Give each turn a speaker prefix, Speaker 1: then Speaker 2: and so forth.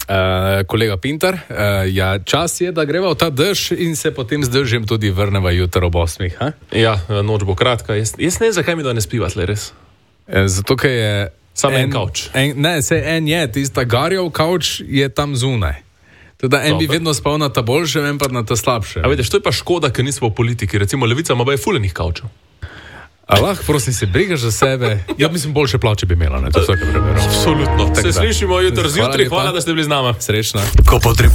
Speaker 1: Kolega Pintar, ja, čas je, da greva v ta dež in se potem z dežjem tudi vrneva jutro ob 8. Ha?
Speaker 2: Ja, noč bo kratka. Jaz ne vem, zakaj mi da ne spiva tle res.
Speaker 1: Zato, ker je...
Speaker 2: Samo en kavč.
Speaker 1: Ne, en je, tista Garjev kavč je tam zunaj. Teda en bi vedno spal na ta boljše, en pa na ta slabše.
Speaker 2: A vidiš, to je pa škoda, ker nismo v politiki. Recimo Levica ima baje fuljenih kavčev.
Speaker 1: Allah, prosim se, brigaš za sebe. Ja, mislim, boljše plače bi imela, ne, to vsake preberal.
Speaker 2: Absolutno. Se slišimo jutro zjutraj, hvala, da ste bili z nama.
Speaker 1: Srečno.
Speaker 3: Ko potrebuješ